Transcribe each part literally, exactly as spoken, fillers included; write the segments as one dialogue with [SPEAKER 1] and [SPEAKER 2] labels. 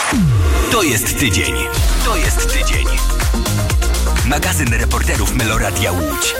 [SPEAKER 1] To jest tydzień. To jest tydzień. Magazyn reporterów Meloradia Łódź.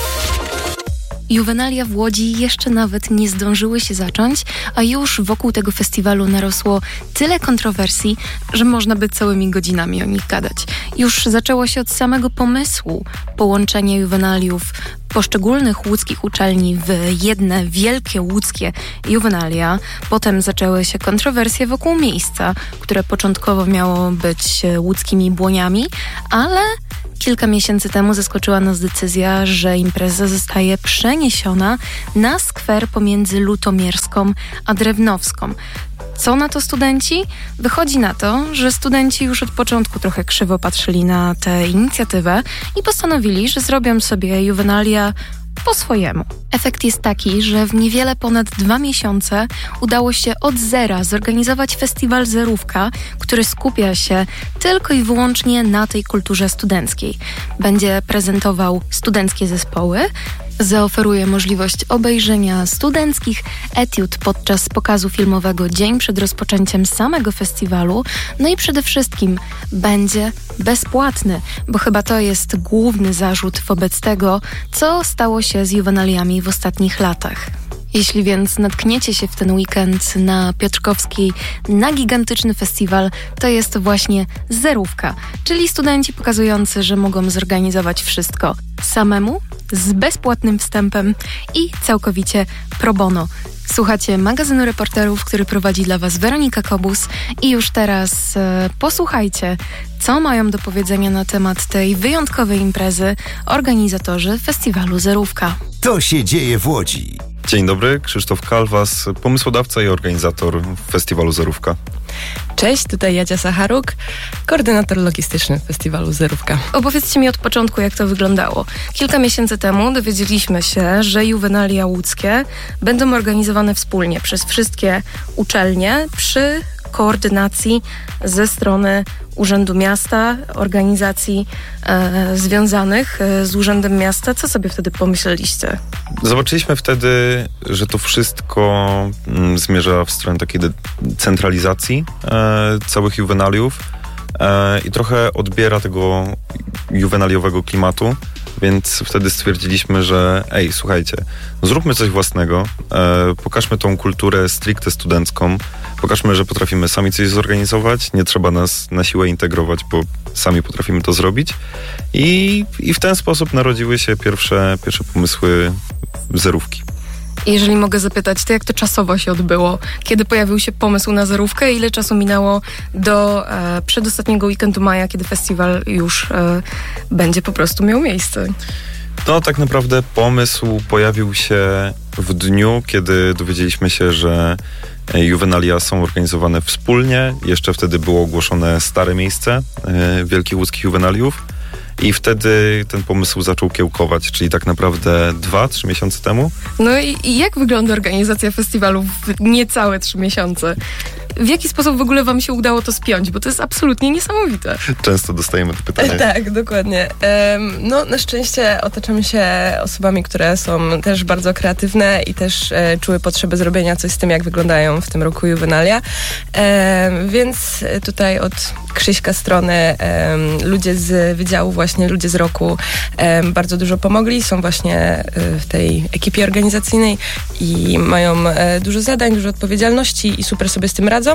[SPEAKER 2] Juwenalia w Łodzi jeszcze nawet nie zdążyły się zacząć, a już wokół tego festiwalu narosło tyle kontrowersji, że można by całymi godzinami o nich gadać. Już zaczęło się od samego pomysłu połączenia juwenaliów poszczególnych łódzkich uczelni w jedne wielkie łódzkie juwenalia. Potem zaczęły się kontrowersje wokół miejsca, które początkowo miało być łódzkimi Błoniami, ale kilka miesięcy temu zaskoczyła nas decyzja, że impreza zostaje przeniesiona na skwer pomiędzy Lutomierską a Drewnowską. Co na to studenci? Wychodzi na to, że studenci już od początku trochę krzywo patrzyli na tę inicjatywę i postanowili, że zrobią sobie juwenalia po swojemu. Efekt jest taki, że w niewiele ponad dwa miesiące udało się od zera zorganizować festiwal Zerówka, który skupia się tylko i wyłącznie na tej kulturze studenckiej. Będzie prezentował studenckie zespoły, zaoferuje możliwość obejrzenia studenckich etiud podczas pokazu filmowego dzień przed rozpoczęciem samego festiwalu, no i przede wszystkim będzie bezpłatny, bo chyba to jest główny zarzut wobec tego, co stało się z juwenaliami w ostatnich latach. Jeśli więc natkniecie się w ten weekend na Piotrkowskiej na gigantyczny festiwal, to jest to właśnie Zerówka, czyli studenci pokazujący, że mogą zorganizować wszystko samemu, z bezpłatnym wstępem i całkowicie pro bono. Słuchacie magazynu reporterów, który prowadzi dla Was Weronika Kobus i już teraz e, posłuchajcie, co mają do powiedzenia na temat tej wyjątkowej imprezy organizatorzy festiwalu Zerówka.
[SPEAKER 1] To się dzieje w Łodzi.
[SPEAKER 3] Dzień dobry, Krzysztof Kalwas, pomysłodawca i organizator festiwalu Zerówka.
[SPEAKER 4] Cześć, tutaj Jadzia Sacharuk, koordynator logistyczny festiwalu Zerówka.
[SPEAKER 2] Opowiedzcie mi od początku, jak to wyglądało. Kilka miesięcy temu dowiedzieliśmy się, że juwenalia łódzkie będą organizowane wspólnie przez wszystkie uczelnie przy koordynacji ze strony Urzędu Miasta, organizacji e, związanych e, z Urzędem Miasta. Co sobie wtedy pomyśleliście?
[SPEAKER 3] Zobaczyliśmy wtedy, że to wszystko mm, zmierza w stronę takiej centralizacji e, całych juwenaliów e, i trochę odbiera tego juwenaliowego klimatu, więc wtedy stwierdziliśmy, że ej, słuchajcie, zróbmy coś własnego, e, pokażmy tą kulturę stricte studencką, pokażmy, że potrafimy sami coś zorganizować, nie trzeba nas na siłę integrować, bo sami potrafimy to zrobić. I, i w ten sposób narodziły się pierwsze, pierwsze pomysły Zerówki.
[SPEAKER 2] Jeżeli mogę zapytać, to jak to czasowo się odbyło? Kiedy pojawił się pomysł na Zerówkę? Ile czasu minęło do e, przedostatniego weekendu maja, kiedy festiwal już e, będzie po prostu miał miejsce?
[SPEAKER 3] No tak naprawdę pomysł pojawił się w dniu, kiedy dowiedzieliśmy się, że juwenalia są organizowane wspólnie. Jeszcze wtedy było ogłoszone stare miejsce e, Wielkich Łódzkich Juwenaliów. I wtedy ten pomysł zaczął kiełkować, czyli tak naprawdę dwa, trzy miesiące temu.
[SPEAKER 2] No i, i jak wygląda organizacja festiwalu w niecałe trzy miesiące? W jaki sposób w ogóle wam się udało to spiąć? Bo to jest absolutnie niesamowite.
[SPEAKER 3] Często dostajemy to pytanie.
[SPEAKER 4] Tak, dokładnie. Um, no, na szczęście otaczamy się osobami, które są też bardzo kreatywne i też e, czuły potrzebę zrobienia coś z tym, jak wyglądają w tym roku juwenalia. E, więc tutaj od Krzyśka strony e, ludzie z wydziału, właśnie ludzie z roku e, bardzo dużo pomogli. Są właśnie e, w tej ekipie organizacyjnej i mają e, dużo zadań, dużo odpowiedzialności i super sobie z tym radzą.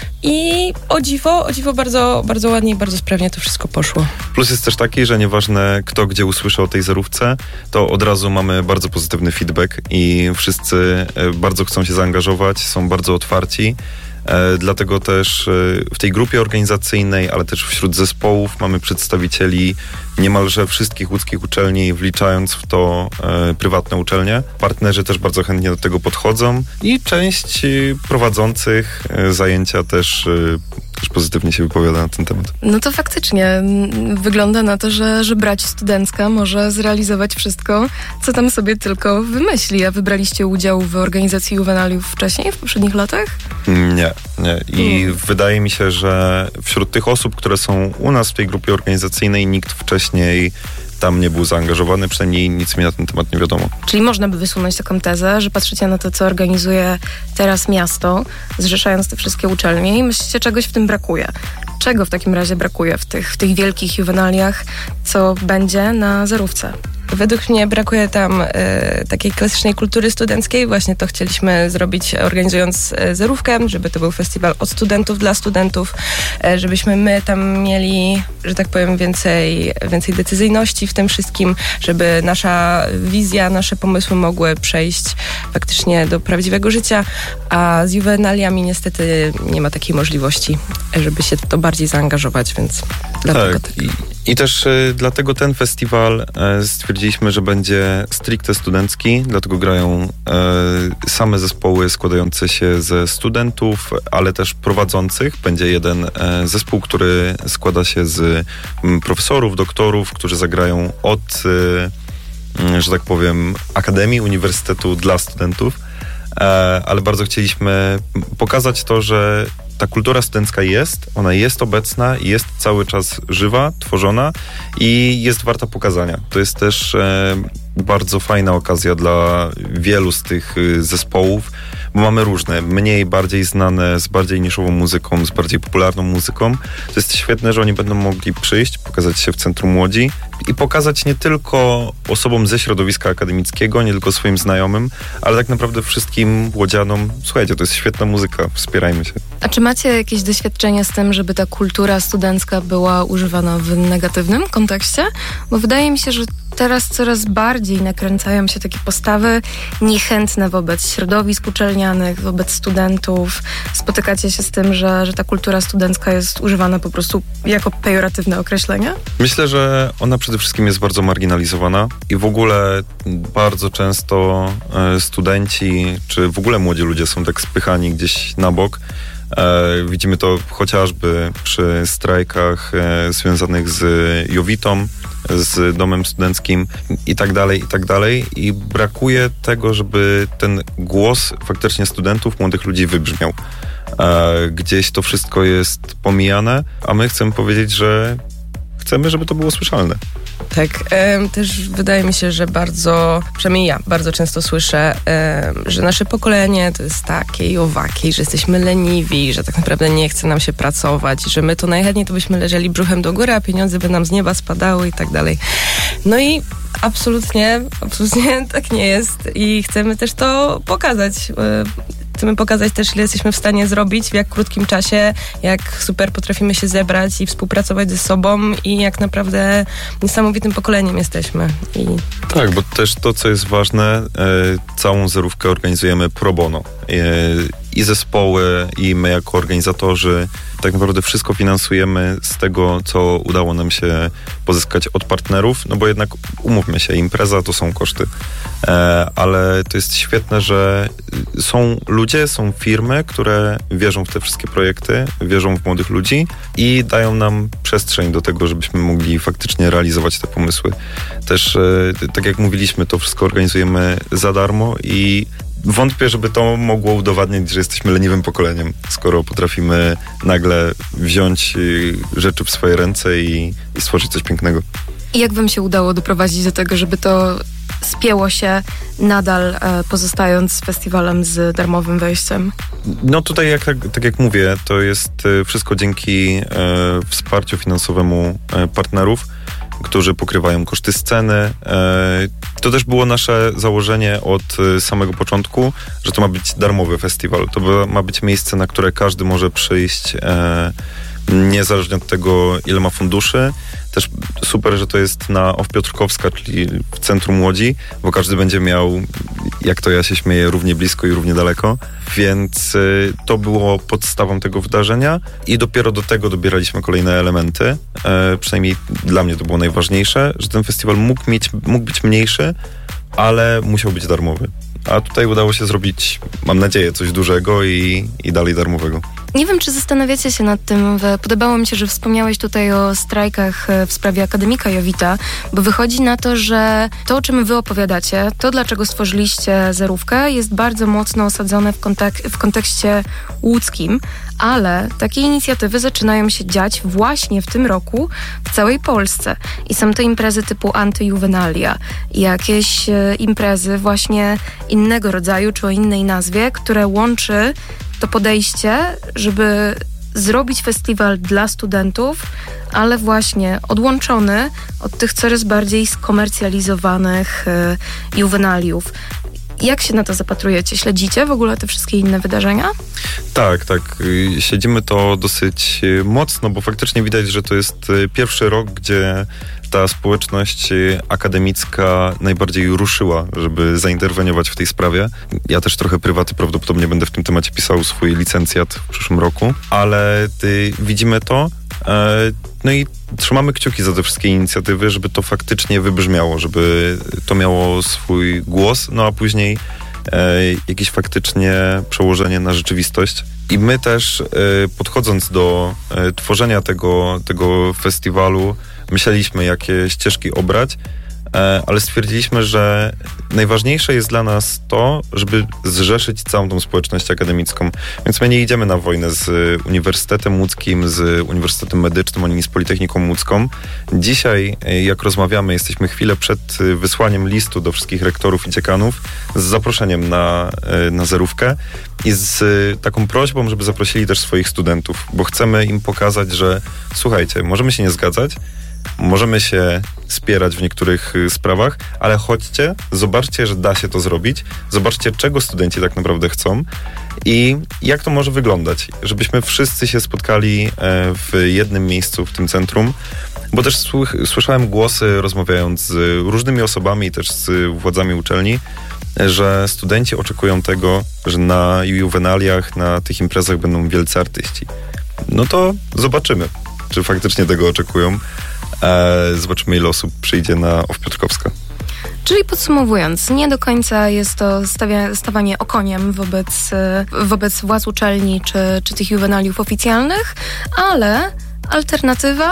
[SPEAKER 4] I o dziwo, o dziwo bardzo, bardzo ładnie i bardzo sprawnie to wszystko poszło.
[SPEAKER 3] Plus jest też taki, że nieważne kto gdzie usłyszy o tej Zerówce, to od razu mamy bardzo pozytywny feedback i wszyscy bardzo chcą się zaangażować, są bardzo otwarci. E, dlatego też e, w tej grupie organizacyjnej, ale też wśród zespołów mamy przedstawicieli niemalże wszystkich łódzkich uczelni, wliczając w to e, prywatne uczelnie. Partnerzy też bardzo chętnie do tego podchodzą i część e, prowadzących e, zajęcia też, e, też pozytywnie się wypowiada na ten temat.
[SPEAKER 2] No to faktycznie wygląda na to, że, że brać studencka może zrealizować wszystko, co tam sobie tylko wymyśli. A wybraliście udział w organizacji juwenaliów wcześniej, w poprzednich latach?
[SPEAKER 3] Nie, nie. I hmm. wydaje mi się, że wśród tych osób, które są u nas w tej grupie organizacyjnej, nikt wcześniej tam nie był zaangażowany, przynajmniej nic mi na ten temat nie wiadomo.
[SPEAKER 2] Czyli można by wysunąć taką tezę, że patrzycie na to, co organizuje teraz miasto, zrzeszając te wszystkie uczelnie i myślicie, czegoś w tym brakuje. Czego w takim razie brakuje w tych, w tych wielkich juwenaliach, co będzie na zerówce?
[SPEAKER 4] Według mnie brakuje tam e, takiej klasycznej kultury studenckiej. Właśnie to chcieliśmy zrobić, organizując e, zerówkę, żeby to był festiwal od studentów dla studentów, e, żebyśmy my tam mieli, że tak powiem, więcej, więcej decyzyjności w tym wszystkim, żeby nasza wizja, nasze pomysły mogły przejść faktycznie do prawdziwego życia, a z juwenaliami niestety nie ma takiej możliwości, żeby się w to bardziej zaangażować, więc dlatego
[SPEAKER 3] tak.
[SPEAKER 4] tak.
[SPEAKER 3] I, I też y, dlatego ten festiwal y, stwierdziliśmy, że będzie stricte studencki, dlatego grają y, same zespoły składające się ze studentów, ale też prowadzących. Będzie jeden y, zespół, który składa się z y, profesorów, doktorów, którzy zagrają od, y, y, że tak powiem, akademii, uniwersytetu dla studentów, y, ale bardzo chcieliśmy pokazać to, że ta kultura studencka jest, ona jest obecna, jest cały czas żywa, tworzona i jest warta pokazania. To jest też e, bardzo fajna okazja dla wielu z tych e, zespołów, bo mamy różne, mniej, bardziej znane, z bardziej niszową muzyką, z bardziej popularną muzyką. To jest świetne, że oni będą mogli przyjść, pokazać się w Centrum Łodzi i pokazać nie tylko osobom ze środowiska akademickiego, nie tylko swoim znajomym, ale tak naprawdę wszystkim łodzianom. Słuchajcie, to jest świetna muzyka, wspierajmy się.
[SPEAKER 2] A czy macie jakieś doświadczenie z tym, żeby ta kultura studencka była używana w negatywnym kontekście? Bo wydaje mi się, że teraz coraz bardziej nakręcają się takie postawy niechętne wobec środowisk uczelnianych, wobec studentów. Spotykacie się z tym, że, że ta kultura studencka jest używana po prostu jako pejoratywne określenie?
[SPEAKER 3] Myślę, że ona przede wszystkim jest bardzo marginalizowana i w ogóle bardzo często e, studenci, czy w ogóle młodzi ludzie są tak spychani gdzieś na bok. E, widzimy to chociażby przy strajkach e, związanych z Jowitą, z domem studenckim i tak dalej, i tak dalej. I brakuje tego, żeby ten głos faktycznie studentów, młodych ludzi wybrzmiał. E, gdzieś to wszystko jest pomijane, a my chcemy powiedzieć, że chcemy, żeby to było słyszalne.
[SPEAKER 4] Tak, em, też wydaje mi się, że bardzo, przynajmniej ja bardzo często słyszę, em, że nasze pokolenie to jest takie i owakie, że jesteśmy leniwi, że tak naprawdę nie chce nam się pracować, że my to najchętniej to byśmy leżeli brzuchem do góry, a pieniądze by nam z nieba spadały i tak dalej. No i absolutnie, absolutnie tak nie jest i chcemy też to pokazać. Chcemy pokazać też, ile jesteśmy w stanie zrobić, w jak krótkim czasie, jak super potrafimy się zebrać i współpracować ze sobą i jak naprawdę niesamowitym pokoleniem jesteśmy. I...
[SPEAKER 3] Tak, bo też to, co jest ważne, e, całą zerówkę organizujemy pro bono. E, I zespoły, i my jako organizatorzy tak naprawdę wszystko finansujemy z tego, co udało nam się pozyskać od partnerów, no bo jednak umówmy się, impreza to są koszty. E, ale to jest świetne, że są ludzie, są firmy, które wierzą w te wszystkie projekty, wierzą w młodych ludzi i dają nam przestrzeń do tego, żebyśmy mogli faktycznie realizować te pomysły. Też, e, tak jak mówiliśmy, to wszystko organizujemy za darmo i wątpię, żeby to mogło udowadniać, że jesteśmy leniwym pokoleniem, skoro potrafimy nagle wziąć rzeczy w swoje ręce i, i stworzyć coś pięknego.
[SPEAKER 2] I jak wam się udało doprowadzić do tego, żeby to spięło się nadal e, pozostając festiwalem z darmowym wejściem?
[SPEAKER 3] No tutaj, jak, tak, tak jak mówię, to jest wszystko dzięki e, wsparciu finansowemu e, partnerów, którzy pokrywają koszty sceny. To też było nasze założenie od samego początku, że to ma być darmowy festiwal. To ma być miejsce, na które każdy może przyjść, niezależnie od tego, ile ma funduszy. Też super, że to jest na Off Piotrkowska, czyli w centrum Łodzi, bo każdy będzie miał, jak to ja się śmieję, równie blisko i równie daleko. Więc y, to było podstawą tego wydarzenia i dopiero do tego dobieraliśmy kolejne elementy. E, przynajmniej dla mnie to było najważniejsze, że ten festiwal mógł, mieć, mógł być mniejszy, ale musiał być darmowy. A tutaj udało się zrobić, mam nadzieję, coś dużego i, i dalej darmowego.
[SPEAKER 2] Nie wiem, czy zastanawiacie się nad tym. Podobało mi się, że wspomniałeś tutaj o strajkach w sprawie akademika Jowita, bo wychodzi na to, że to, o czym wy opowiadacie, to, dlaczego stworzyliście Zerówkę, jest bardzo mocno osadzone w, kontek- w kontekście łódzkim, ale takie inicjatywy zaczynają się dziać właśnie w tym roku w całej Polsce. I są to imprezy typu Antyjuwenalia, jakieś e, imprezy właśnie innego rodzaju, czy o innej nazwie, które łączy to podejście, żeby zrobić festiwal dla studentów, ale właśnie odłączony od tych coraz bardziej skomercjalizowanych e, juwenaliów. Jak się na to zapatrujecie? Śledzicie w ogóle te wszystkie inne wydarzenia?
[SPEAKER 3] Tak, tak. Śledzimy to dosyć mocno, bo faktycznie widać, że to jest pierwszy rok, gdzie ta społeczność akademicka najbardziej ruszyła, żeby zainterweniować w tej sprawie. Ja też trochę prywaty prawdopodobnie będę w tym temacie pisał swój licencjat w przyszłym roku, ale ty, widzimy to, e, no i trzymamy kciuki za te wszystkie inicjatywy, żeby to faktycznie wybrzmiało, żeby to miało swój głos, no a później e, jakieś faktycznie przełożenie na rzeczywistość. I my też e, podchodząc do e, tworzenia tego, tego festiwalu, myśleliśmy, jakie ścieżki obrać, e, ale stwierdziliśmy, że najważniejsze jest dla nas to, żeby zrzeszyć całą tą społeczność akademicką. Więc my nie idziemy na wojnę z Uniwersytetem Łódzkim, z Uniwersytetem Medycznym, ani z Politechniką Łódzką. Dzisiaj, jak rozmawiamy, jesteśmy chwilę przed wysłaniem listu do wszystkich rektorów i dziekanów z zaproszeniem na, na Zerówkę i z taką prośbą, żeby zaprosili też swoich studentów, bo chcemy im pokazać, że słuchajcie, możemy się nie zgadzać, możemy się spierać w niektórych sprawach, ale chodźcie, zobaczcie, że da się to zrobić, zobaczcie, czego studenci tak naprawdę chcą i jak to może wyglądać, żebyśmy wszyscy się spotkali w jednym miejscu, w tym centrum, bo też słyszałem głosy, rozmawiając z różnymi osobami, też z władzami uczelni, że studenci oczekują tego, że na juwenaliach, na tych imprezach będą wielcy artyści. No to zobaczymy, czy faktycznie tego oczekują. Zobaczymy, ile osób przyjdzie na O W Piotrkowska.
[SPEAKER 2] Czyli podsumowując, nie do końca jest to stawia, stawanie okoniem wobec, wobec władz uczelni czy, czy tych juwenaliów oficjalnych, ale alternatywa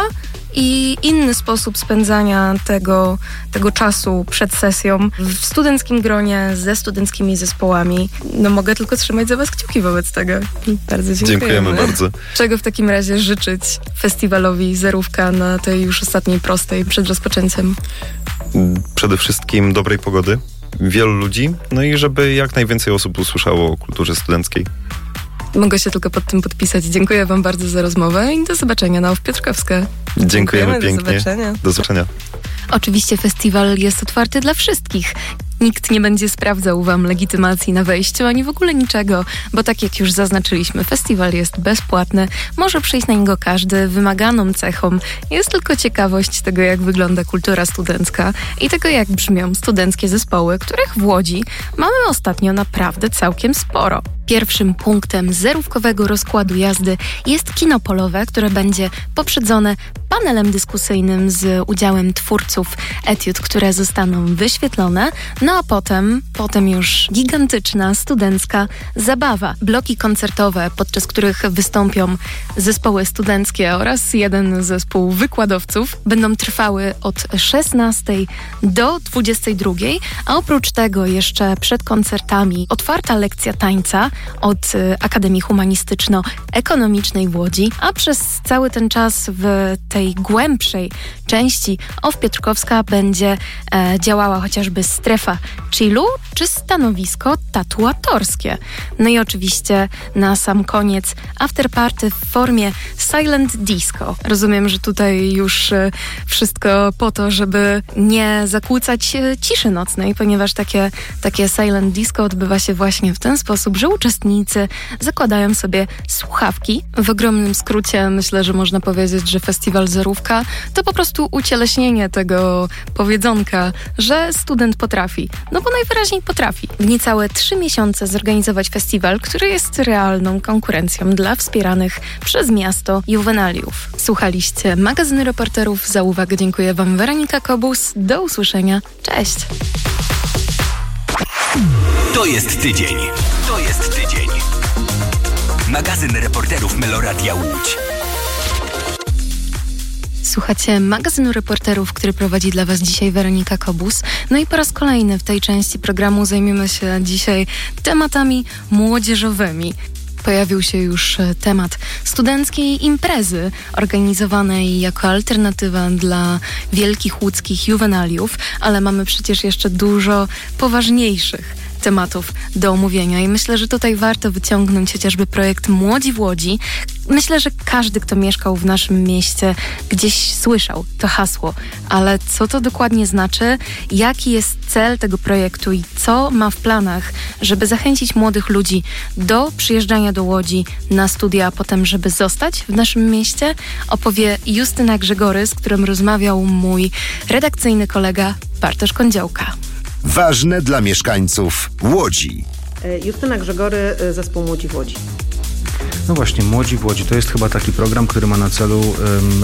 [SPEAKER 2] i inny sposób spędzania tego, tego czasu przed sesją w studenckim gronie, ze studenckimi zespołami. No mogę tylko trzymać za was kciuki wobec tego. Bardzo dziękujemy.
[SPEAKER 3] Dziękujemy bardzo.
[SPEAKER 2] Czego w takim razie życzyć festiwalowi Zerówka na tej już ostatniej prostej przed rozpoczęciem?
[SPEAKER 3] Przede wszystkim dobrej pogody, wielu ludzi, no i żeby jak najwięcej osób usłyszało o kulturze studenckiej.
[SPEAKER 2] Mogę się tylko pod tym podpisać. Dziękuję wam bardzo za rozmowę i do zobaczenia na O W Piotrkowska.
[SPEAKER 3] Dziękujemy,
[SPEAKER 4] Dziękujemy
[SPEAKER 3] pięknie.
[SPEAKER 4] Do zobaczenia.
[SPEAKER 3] Do zobaczenia.
[SPEAKER 2] Oczywiście festiwal jest otwarty dla wszystkich. Nikt nie będzie sprawdzał wam legitymacji na wejściu, ani w ogóle niczego, bo tak jak już zaznaczyliśmy, festiwal jest bezpłatny, może przyjść na niego każdy. Wymaganą cechą jest tylko ciekawość tego, jak wygląda kultura studencka i tego, jak brzmią studenckie zespoły, których w Łodzi mamy ostatnio naprawdę całkiem sporo. Pierwszym punktem zerówkowego rozkładu jazdy jest kino polowe, które będzie poprzedzone panelem dyskusyjnym z udziałem twórców etiud, które zostaną wyświetlone, no a potem, potem już gigantyczna studencka zabawa. Bloki koncertowe, podczas których wystąpią zespoły studenckie oraz jeden zespół wykładowców, będą trwały od szesnastej do dwudziestej drugiej, a oprócz tego jeszcze przed koncertami otwarta lekcja tańca od Akademii Humanistyczno-Ekonomicznej w Łodzi, a przez cały ten czas w tej głębszej części O W Piotrkowska będzie e, działała chociażby strefa chillu czy stanowisko tatuatorskie. No i oczywiście na sam koniec afterparty w formie silent disco. Rozumiem, że tutaj już e, wszystko po to, żeby nie zakłócać e, ciszy nocnej, ponieważ takie, takie silent disco odbywa się właśnie w ten sposób, że uczestnicy zakładają sobie słuchawki. W ogromnym skrócie myślę, że można powiedzieć, że festiwal Zerówka to po prostu ucieleśnienie tego powiedzonka, że student potrafi. No bo najwyraźniej potrafi. W niecałe trzy miesiące zorganizować festiwal, który jest realną konkurencją dla wspieranych przez miasto juwenaliów. Słuchaliście magazynu reporterów. Za uwagę dziękuję wam Weronika Kobus. Do usłyszenia. Cześć!
[SPEAKER 1] To jest tydzień. To jest tydzień. Magazyn reporterów Meloradia Łódź.
[SPEAKER 2] Słuchacie magazynu reporterów, który prowadzi dla Was dzisiaj Weronika Kobus. No i po raz kolejny w tej części programu zajmiemy się dzisiaj tematami młodzieżowymi. Pojawił się już temat studenckiej imprezy organizowanej jako alternatywa dla wielkich łódzkich juwenaliów, ale mamy przecież jeszcze dużo poważniejszych tematów do omówienia i myślę, że tutaj warto wyciągnąć chociażby projekt Młodzi w Łodzi. Myślę, że każdy, kto mieszkał w naszym mieście, gdzieś słyszał to hasło, ale co to dokładnie znaczy, jaki jest cel tego projektu i co ma w planach, żeby zachęcić młodych ludzi do przyjeżdżania do Łodzi na studia, a potem, żeby zostać w naszym mieście, opowie Justyna Grzegory, z którym rozmawiał mój redakcyjny kolega Bartosz Kądziołka.
[SPEAKER 5] Ważne dla mieszkańców Łodzi.
[SPEAKER 6] Justyna Grzegory, zespół Młodzi w Łodzi.
[SPEAKER 7] No właśnie, Młodzi w Łodzi to jest chyba taki program, który ma na celu um,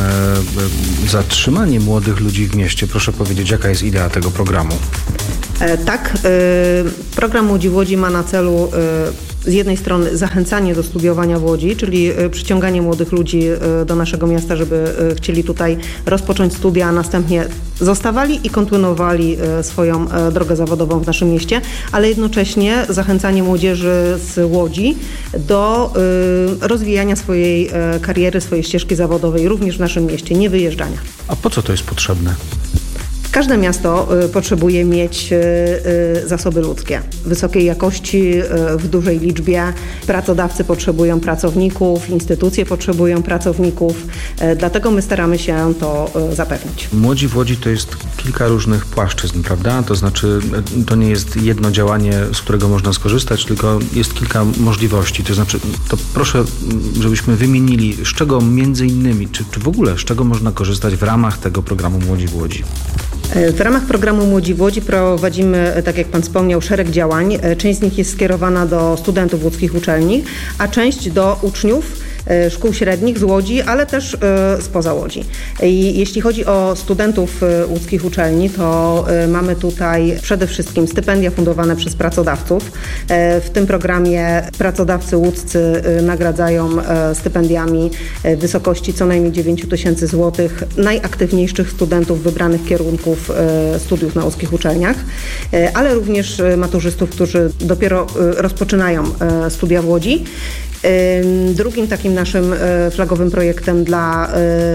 [SPEAKER 7] e, zatrzymanie młodych ludzi w mieście. Proszę powiedzieć, jaka jest idea tego programu?
[SPEAKER 6] E, tak, e, program Młodzi w Łodzi ma na celu e, z jednej strony zachęcanie do studiowania w Łodzi, czyli e, przyciąganie młodych ludzi e, do naszego miasta, żeby e, chcieli tutaj rozpocząć studia, a następnie zostawali i kontynuowali e, swoją e, drogę zawodową w naszym mieście, ale jednocześnie zachęcanie młodzieży z Łodzi do e, rozwijania swojej e, kariery, swojej ścieżki zawodowej również w naszym mieście, nie wyjeżdżania.
[SPEAKER 7] A po co to jest potrzebne?
[SPEAKER 6] Każde miasto y, potrzebuje mieć y, y, zasoby ludzkie wysokiej jakości, y, w dużej liczbie. Pracodawcy potrzebują pracowników, instytucje potrzebują pracowników, y, dlatego my staramy się to y, zapewnić.
[SPEAKER 7] Młodzi w Łodzi to jest kilka różnych płaszczyzn, prawda? To znaczy to nie jest jedno działanie, z którego można skorzystać, tylko jest kilka możliwości. To znaczy, to proszę, żebyśmy wymienili, z czego między innymi, czy, czy w ogóle, z czego można korzystać w ramach tego programu Młodzi w Łodzi.
[SPEAKER 6] W ramach programu Młodzi w Łodzi prowadzimy, tak jak Pan wspomniał, szereg działań. Część z nich jest skierowana do studentów łódzkich uczelni, a część do uczniów szkół średnich z Łodzi, ale też spoza Łodzi. I jeśli chodzi o studentów łódzkich uczelni, to mamy tutaj przede wszystkim stypendia fundowane przez pracodawców. W tym programie pracodawcy łódzcy nagradzają stypendiami w wysokości co najmniej dziewięć tysięcy złotych najaktywniejszych studentów wybranych kierunków studiów na łódzkich uczelniach, ale również maturzystów, którzy dopiero rozpoczynają studia w Łodzi. Drugim takim naszym flagowym projektem dla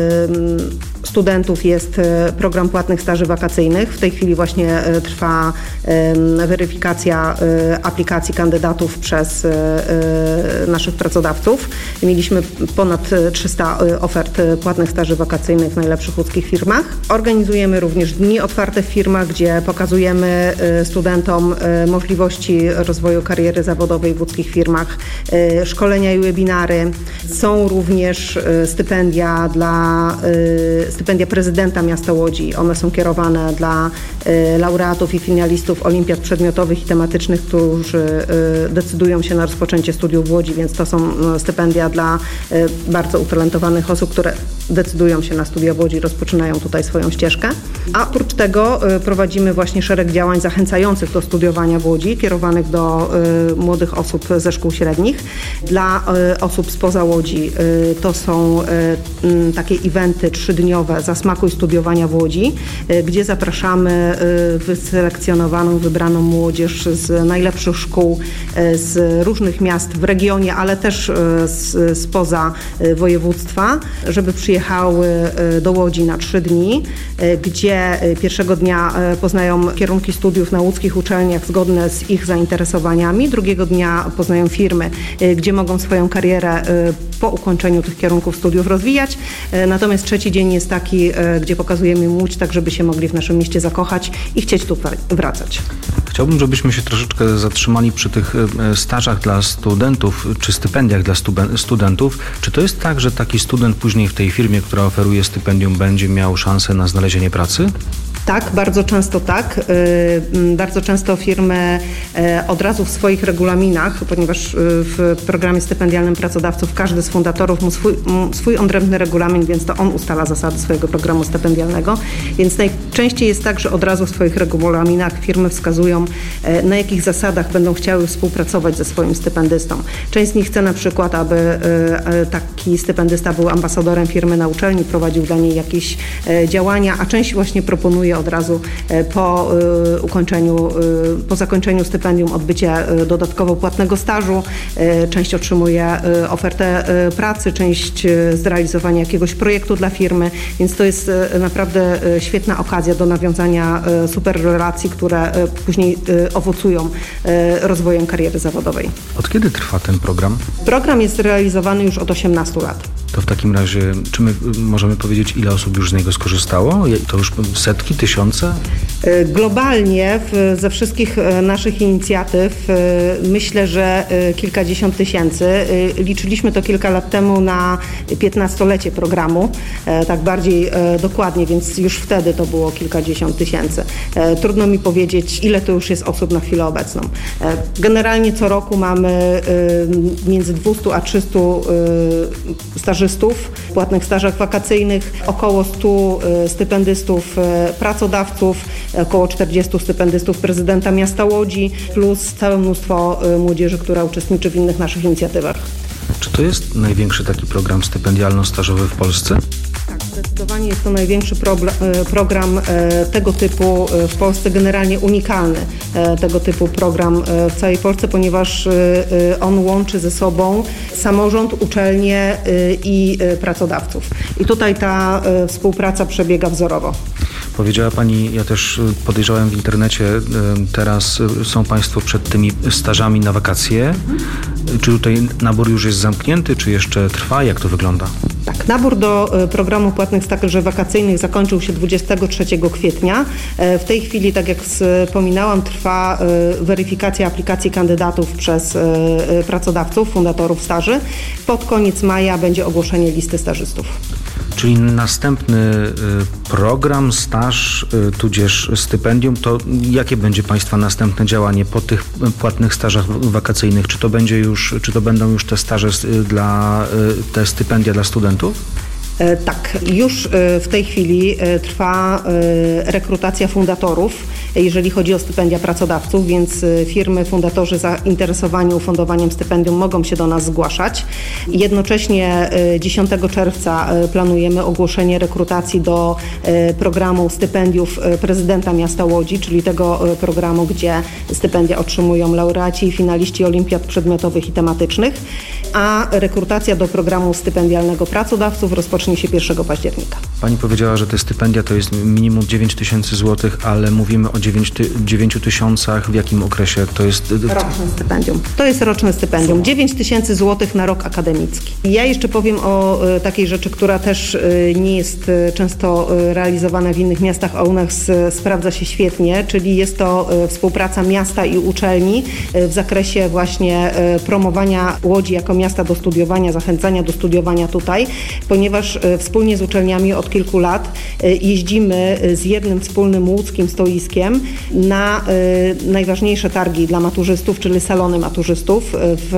[SPEAKER 6] studentów jest program płatnych staży wakacyjnych. W tej chwili właśnie trwa weryfikacja aplikacji kandydatów przez naszych pracodawców. Mieliśmy ponad trzysta ofert płatnych staży wakacyjnych w najlepszych łódzkich firmach. Organizujemy również dni otwarte w firmach, gdzie pokazujemy studentom możliwości rozwoju kariery zawodowej w łódzkich firmach, szkolenia i webinary. Są również stypendia dla stypendia prezydenta miasta Łodzi. One są kierowane dla laureatów i finalistów olimpiad przedmiotowych i tematycznych, którzy decydują się na rozpoczęcie studiów w Łodzi, więc to są stypendia dla bardzo utalentowanych osób, które decydują się na studia w Łodzi i rozpoczynają tutaj swoją ścieżkę. A oprócz tego prowadzimy właśnie szereg działań zachęcających do studiowania w Łodzi, kierowanych do młodych osób ze szkół średnich. Dla osób spoza Łodzi to są takie eventy trzydniowe Zasmakuj studiowania w Łodzi, gdzie zapraszamy wyselekcjonowaną, wybraną młodzież z najlepszych szkół z różnych miast w regionie, ale też z, spoza województwa, żeby przyjechały do Łodzi na trzy dni, gdzie pierwszego dnia poznają kierunki studiów na łódzkich uczelniach zgodne z ich zainteresowaniami, drugiego dnia poznają firmy, gdzie mogą swoją karierę po ukończeniu tych kierunków studiów rozwijać. Natomiast trzeci dzień jest taki, gdzie pokazujemy im Łódź, tak żeby się mogli w naszym mieście zakochać i chcieć tu wracać.
[SPEAKER 7] Chciałbym, żebyśmy się troszeczkę zatrzymali przy tych stażach dla studentów, czy stypendiach dla studentów. Czy to jest tak, że taki student później w tej firmie, która oferuje stypendium, będzie miał szansę na znalezienie pracy?
[SPEAKER 6] Tak, bardzo często tak. Bardzo często firmy od razu w swoich regulaminach, ponieważ w programie stypendialnym pracodawców każdy z fundatorów ma swój, swój odrębny regulamin, więc to on ustala zasady swojego programu stypendialnego. Więc najczęściej jest tak, że od razu w swoich regulaminach firmy wskazują, na jakich zasadach będą chciały współpracować ze swoim stypendystą. Część z nich chce na przykład, aby taki stypendysta był ambasadorem firmy na uczelni, prowadził dla niej jakieś działania, a część właśnie proponuje od razu po ukończeniu, po zakończeniu stypendium odbycie dodatkowo płatnego stażu. Część otrzymuje ofertę pracy, część zrealizowania jakiegoś projektu dla firmy, więc to jest naprawdę świetna okazja do nawiązania super relacji, które później owocują rozwojem kariery zawodowej.
[SPEAKER 7] Od kiedy trwa ten program?
[SPEAKER 6] Program jest realizowany już od osiemnastu lat.
[SPEAKER 7] To w takim razie, czy my możemy powiedzieć, ile osób już z niego skorzystało? To już setki, tysiące?
[SPEAKER 6] Globalnie w, ze wszystkich naszych inicjatyw myślę, że kilkadziesiąt tysięcy. Liczyliśmy to kilka lat temu na piętnastolecie programu, tak bardziej dokładnie, więc już wtedy to było kilkadziesiąt tysięcy. Trudno mi powiedzieć, ile to już jest osób na chwilę obecną. Generalnie co roku mamy między dwieście a trzysta stażystów w płatnych stażach wakacyjnych, około stu stypendystów pracodawców, około czterdziestu stypendystów prezydenta miasta Łodzi, plus całe mnóstwo młodzieży, która uczestniczy w innych naszych inicjatywach.
[SPEAKER 7] Czy to jest największy taki program stypendialno-stażowy w Polsce?
[SPEAKER 6] Tak, zdecydowanie jest to największy program tego typu w Polsce, generalnie unikalny tego typu program w całej Polsce, ponieważ on łączy ze sobą samorząd, uczelnie i pracodawców. I tutaj ta współpraca przebiega wzorowo.
[SPEAKER 7] Powiedziała Pani, ja też podejrzałem w internecie, teraz są Państwo przed tymi stażami na wakacje. Czy tutaj nabór już jest zamknięty, czy jeszcze trwa? Jak to wygląda?
[SPEAKER 6] Tak, nabór do programu płatnych staży wakacyjnych zakończył się dwudziestego trzeciego kwietnia. W tej chwili, tak jak wspominałam, trwa weryfikacja aplikacji kandydatów przez pracodawców, fundatorów staży. Pod koniec maja będzie ogłoszenie listy stażystów.
[SPEAKER 7] Czyli następny program, staż, tudzież stypendium, to jakie będzie Państwa następne działanie po tych płatnych stażach wakacyjnych? Czy to będzie już, czy to będą już te staże dla, te stypendia dla studentów?
[SPEAKER 6] Tak, już w tej chwili trwa rekrutacja fundatorów, jeżeli chodzi o stypendia pracodawców, więc firmy, fundatorzy zainteresowani ufundowaniem stypendium mogą się do nas zgłaszać. Jednocześnie dziesiątego czerwca planujemy ogłoszenie rekrutacji do programu stypendiów prezydenta miasta Łodzi, czyli tego programu, gdzie stypendia otrzymują laureaci i finaliści olimpiad przedmiotowych i tematycznych, a rekrutacja do programu stypendialnego pracodawców rozpocznie się pierwszego października.
[SPEAKER 7] Pani powiedziała, że te stypendia to jest minimum dziewięć tysięcy złotych, ale mówimy o dziewięciu tysiącach. W jakim okresie to jest?
[SPEAKER 6] Roczne stypendium. To jest roczne stypendium. dziewięć tysięcy złotych na rok akademicki. Ja jeszcze powiem o y, takiej rzeczy, która też y, nie jest y, często y, realizowana w innych miastach, a u nas y, sprawdza się świetnie, czyli jest to y, współpraca miasta i uczelni y, w zakresie właśnie y, promowania Łodzi jako miasta do studiowania, zachęcania do studiowania tutaj, ponieważ y, wspólnie z uczelniami od kilku lat y, jeździmy z jednym wspólnym łódzkim stoiskiem na y, najważniejsze targi dla maturzystów, czyli salony maturzystów w,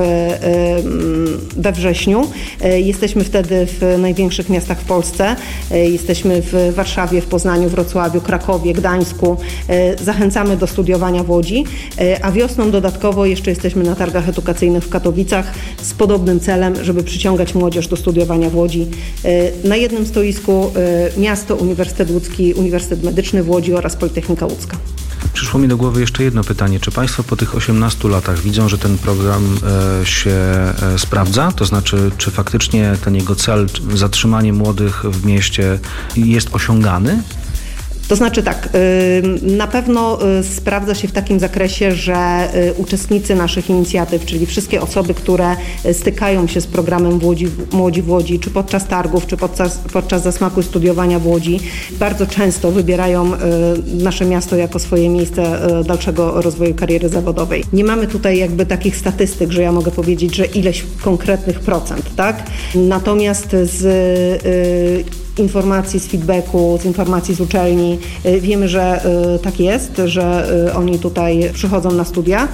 [SPEAKER 6] y, we wrześniu. Y, jesteśmy wtedy w największych miastach w Polsce. Y, jesteśmy w Warszawie, w Poznaniu, Wrocławiu, Krakowie, Gdańsku. Y, zachęcamy do studiowania w Łodzi, y, a wiosną dodatkowo jeszcze jesteśmy na targach edukacyjnych w Katowicach z podobnym celem, żeby przyciągać młodzież do studiowania w Łodzi. Y, na jednym stoisku y, miasto, Uniwersytet Łódzki, Uniwersytet Medyczny w Łodzi oraz Politechnika Łódzka.
[SPEAKER 7] Przyszło mi do głowy jeszcze jedno pytanie. Czy Państwo po tych osiemnastu latach widzą, że ten program e, się e, sprawdza? To znaczy, czy faktycznie ten jego cel, zatrzymanie młodych w mieście jest osiągany?
[SPEAKER 6] To znaczy tak, na pewno sprawdza się w takim zakresie, że uczestnicy naszych inicjatyw, czyli wszystkie osoby, które stykają się z programem w Łodzi, Młodzi w Łodzi, czy podczas targów, czy podczas, podczas zasmaku studiowania w Łodzi, bardzo często wybierają nasze miasto jako swoje miejsce dalszego rozwoju kariery zawodowej. Nie mamy tutaj jakby takich statystyk, że ja mogę powiedzieć, że ileś konkretnych procent, tak? Natomiast z informacji, z feedbacku, z informacji z uczelni wiemy, że tak jest, że oni tutaj przychodzą na studia.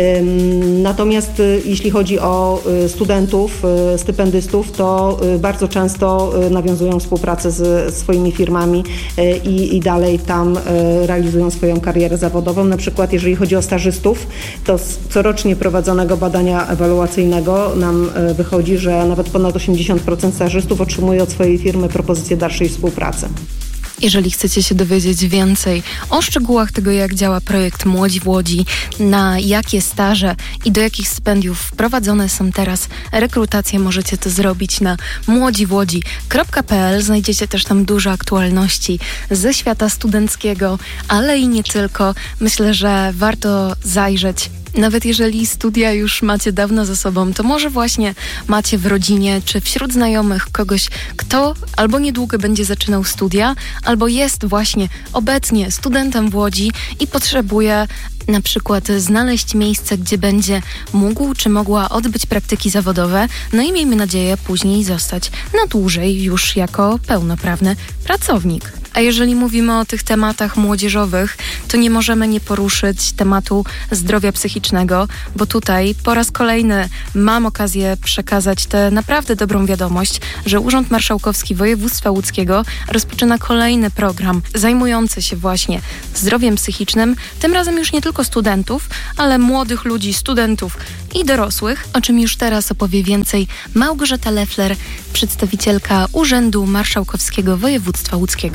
[SPEAKER 6] Natomiast jeśli chodzi o studentów, stypendystów, to bardzo często nawiązują współpracę z swoimi firmami i, i dalej tam realizują swoją karierę zawodową. Na przykład jeżeli chodzi o stażystów, to z corocznie prowadzonego badania ewaluacyjnego nam wychodzi, że nawet ponad osiemdziesiąt procent stażystów otrzymuje od swojej firmy propozycję dalszej współpracy.
[SPEAKER 2] Jeżeli chcecie się dowiedzieć więcej o szczegółach tego, jak działa projekt Młodzi w Łodzi, na jakie staże i do jakich stypendiów wprowadzone są teraz rekrutacje, możecie to zrobić na młodziwłodzi kropka p l. Znajdziecie też tam dużo aktualności ze świata studenckiego, ale i nie tylko. Myślę, że warto zajrzeć. Nawet jeżeli studia już macie dawno za sobą, to może właśnie macie w rodzinie czy wśród znajomych kogoś, kto albo niedługo będzie zaczynał studia, albo jest właśnie obecnie studentem w Łodzi i potrzebuje na przykład znaleźć miejsce, gdzie będzie mógł czy mogła odbyć praktyki zawodowe, no i miejmy nadzieję później zostać na dłużej już jako pełnoprawny pracownik. A jeżeli mówimy o tych tematach młodzieżowych, to nie możemy nie poruszyć tematu zdrowia psychicznego, bo tutaj po raz kolejny mam okazję przekazać tę naprawdę dobrą wiadomość, że Urząd Marszałkowski Województwa Łódzkiego rozpoczyna kolejny program zajmujący się właśnie zdrowiem psychicznym, tym razem już nie tylko studentów, ale młodych ludzi, studentów i dorosłych, o czym już teraz opowie więcej Małgorzata Leffler, przedstawicielka Urzędu Marszałkowskiego Województwa Łódzkiego.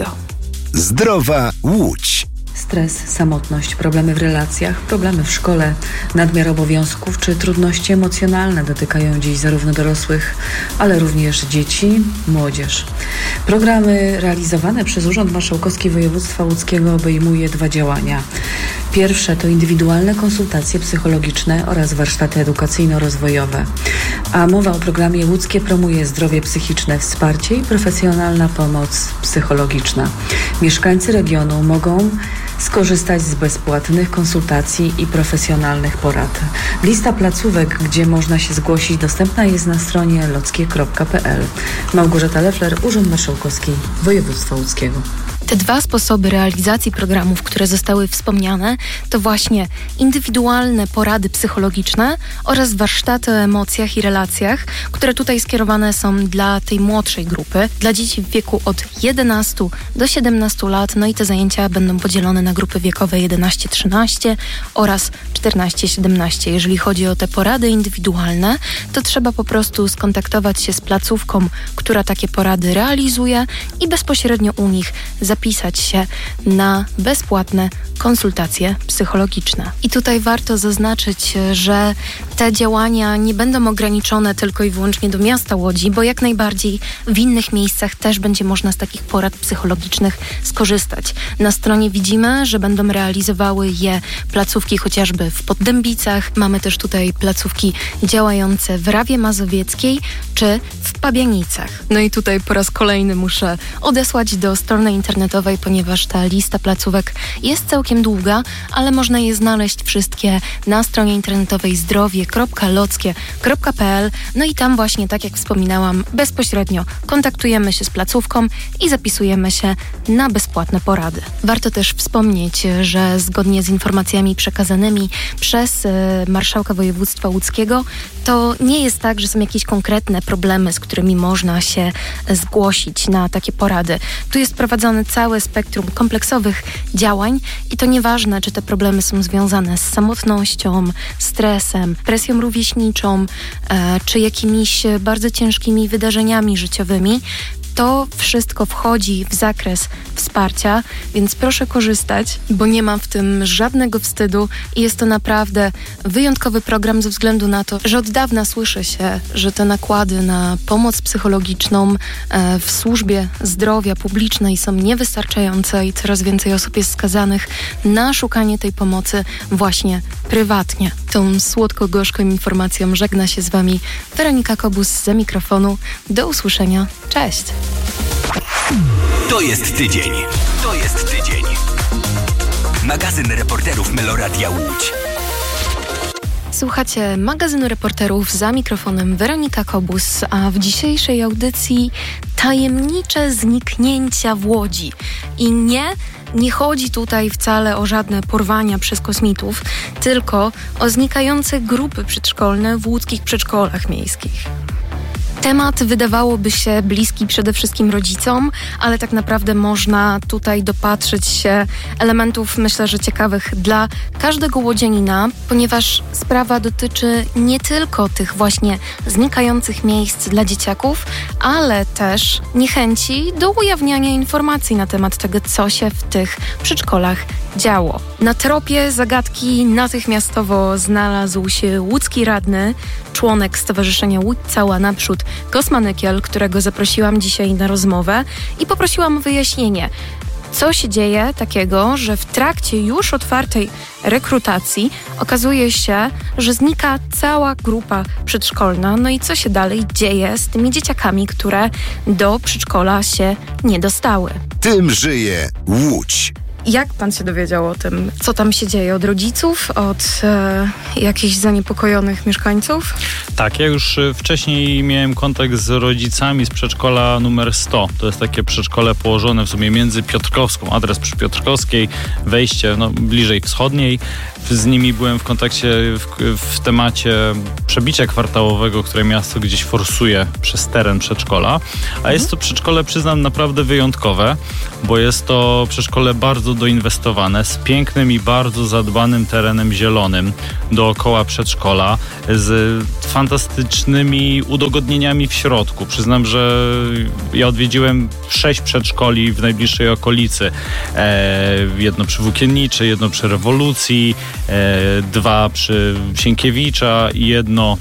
[SPEAKER 5] Zdrowa Łódź.
[SPEAKER 8] Stres, samotność, problemy w relacjach, problemy w szkole, nadmiar obowiązków czy trudności emocjonalne dotykają dziś zarówno dorosłych, ale również dzieci, młodzież. Programy realizowane przez Urząd Marszałkowski Województwa Łódzkiego obejmuje dwa działania. Pierwsze to indywidualne konsultacje psychologiczne oraz warsztaty edukacyjno-rozwojowe. A mowa o programie Łódzkie promuje zdrowie psychiczne, wsparcie i profesjonalna pomoc psychologiczna. Mieszkańcy regionu mogą skorzystać z bezpłatnych konsultacji i profesjonalnych porad. Lista placówek, gdzie można się zgłosić, dostępna jest na stronie lockie kropka p l. Małgorzata Leffler, Urząd Marszałkowski Województwa Łódzkiego.
[SPEAKER 2] Te dwa sposoby realizacji programów, które zostały wspomniane, to właśnie indywidualne porady psychologiczne oraz warsztaty o emocjach i relacjach, które tutaj skierowane są dla tej młodszej grupy, dla dzieci w wieku od jedenastu do siedemnastu lat, no i te zajęcia będą podzielone na grupy wiekowe jedenaście trzynaście oraz czternaście siedemnaście. Jeżeli chodzi o te porady indywidualne, to trzeba po prostu skontaktować się z placówką, która takie porady realizuje i bezpośrednio u nich zapisać się na bezpłatne konsultacje psychologiczne. I tutaj warto zaznaczyć, że te działania nie będą ograniczone tylko i wyłącznie do miasta Łodzi, bo jak najbardziej w innych miejscach też będzie można z takich porad psychologicznych skorzystać. Na stronie widzimy, że będą realizowały je placówki chociażby w Poddębicach. Mamy też tutaj placówki działające w Rawie Mazowieckiej czy w Pabianicach. No i tutaj po raz kolejny muszę odesłać do strony internetowej, ponieważ ta lista placówek jest całkiem długa, ale można je znaleźć wszystkie na stronie internetowej zdrowie kropka lockie kropka p l. No i tam właśnie, tak jak wspominałam, bezpośrednio kontaktujemy się z placówką i zapisujemy się na bezpłatne porady. Warto też wspomnieć, że zgodnie z informacjami przekazanymi przez y, marszałka województwa łódzkiego, to nie jest tak, że są jakieś konkretne problemy, z którymi można się zgłosić na takie porady. Tu jest prowadzone całe spektrum kompleksowych działań i to nieważne, czy te problemy są związane z samotnością, stresem, presją rówieśniczą, e, czy jakimiś bardzo ciężkimi wydarzeniami życiowymi. To wszystko wchodzi w zakres wsparcia, więc proszę korzystać, bo nie ma w tym żadnego wstydu i jest to naprawdę wyjątkowy program ze względu na to, że od dawna słyszy się, że te nakłady na pomoc psychologiczną e, w służbie zdrowia publicznej są niewystarczające i coraz więcej osób jest skazanych na szukanie tej pomocy właśnie prywatnie. Tą słodko-gorzką informacją żegna się z Wami Weronika Kobus za mikrofonu. Do usłyszenia. Cześć!
[SPEAKER 1] To jest tydzień. To jest tydzień. Magazyn reporterów Meloradia Łódź.
[SPEAKER 2] Słuchacie magazynu reporterów, za mikrofonem Weronika Kobus, a w dzisiejszej audycji tajemnicze zniknięcia w Łodzi. I nie, nie chodzi tutaj wcale o żadne porwania przez kosmitów, tylko o znikające grupy przedszkolne w łódzkich przedszkolach miejskich. Temat wydawałoby się bliski przede wszystkim rodzicom, ale tak naprawdę można tutaj dopatrzyć się elementów, myślę, że ciekawych dla każdego łodzianina, ponieważ sprawa dotyczy nie tylko tych właśnie znikających miejsc dla dzieciaków, ale też niechęci do ujawniania informacji na temat tego, co się w tych przedszkolach działo. Na tropie zagadki natychmiastowo znalazł się łódzki radny, członek Stowarzyszenia Łódź Cała Naprzód, Kosmanykiel, którego zaprosiłam dzisiaj na rozmowę i poprosiłam o wyjaśnienie, co się dzieje takiego, że w trakcie już otwartej rekrutacji okazuje się, że znika cała grupa przedszkolna. No i co się dalej dzieje z tymi dzieciakami, które do przedszkola się nie dostały?
[SPEAKER 5] Tym żyje Łódź.
[SPEAKER 2] Jak pan się dowiedział o tym, co tam się dzieje? Od rodziców? Od e, jakichś zaniepokojonych mieszkańców?
[SPEAKER 9] Tak, ja już wcześniej miałem kontakt z rodzicami z przedszkola numer sto. To jest takie przedszkole położone w sumie między Piotrkowską, adres przy Piotrkowskiej, wejście no, bliżej wschodniej. Z nimi byłem w kontakcie w, w temacie przebicia kwartałowego, które miasto gdzieś forsuje przez teren przedszkola. A jest to przedszkole, przyznam, naprawdę wyjątkowe, bo jest to przedszkole bardzo doinwestowane, z pięknym i bardzo zadbanym terenem zielonym dookoła przedszkola, z fantastycznymi udogodnieniami w środku. Przyznam, że ja odwiedziłem sześć przedszkoli w najbliższej okolicy. E, jedno przy Włókienniczej, jedno przy Rewolucji, e, dwa przy Sienkiewicza i jedno